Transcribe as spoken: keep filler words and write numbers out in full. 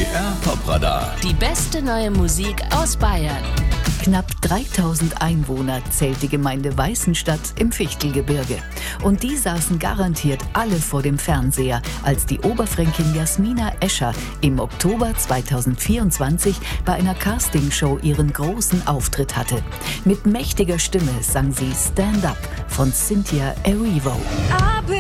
R Top-Radar. Die beste neue Musik aus Bayern. Knapp dreitausend Einwohner zählt die Gemeinde Weißenstadt im Fichtelgebirge. Und die saßen garantiert alle vor dem Fernseher, als die Oberfränkin Jasmina Escher im Oktober zweitausendvierundzwanzig bei einer Castingshow ihren großen Auftritt hatte. Mit mächtiger Stimme sang sie Stand Up von Cynthia Erivo.